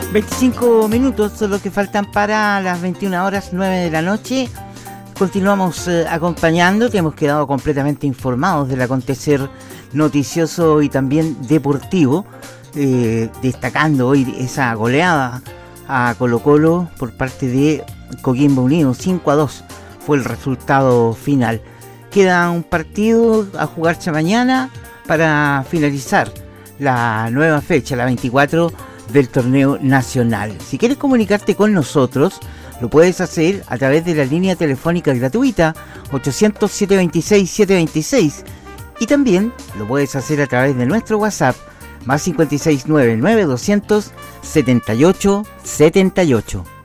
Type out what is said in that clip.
25 minutos son los que faltan para las 21 horas 9 de la noche. Continuamos acompañando, te hemos quedado completamente informados del acontecer noticioso y también deportivo, destacando hoy esa goleada a Colo-Colo por parte de Coquimbo Unido. 5-2 fue el resultado final. Queda un partido a jugarse mañana para finalizar la nueva fecha, la 24 del torneo nacional. Si quieres comunicarte con nosotros, lo puedes hacer a través de la línea telefónica gratuita 800-726-726 y también lo puedes hacer a través de nuestro WhatsApp más 569-9200-7878.